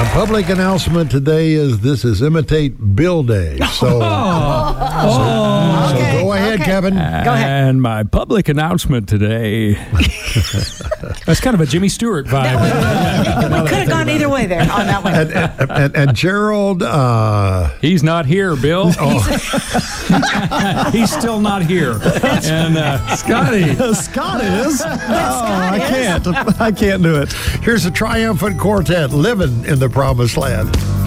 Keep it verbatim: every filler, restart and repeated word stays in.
public announcement today is this is Imitate Bill Day. So, Oh. so, Okay, so go ahead, okay. Kevin. Go ahead. And my public announcement today. That's kind of a Jimmy Stewart vibe. We could have gone either way there on that one. And, and, and, and Gerald, uh, He's not here, Bill. He's still not here. And uh, Scotty. Scott is. Oh, I can't. I can't do it. here's a triumphant quartet living in the promised land.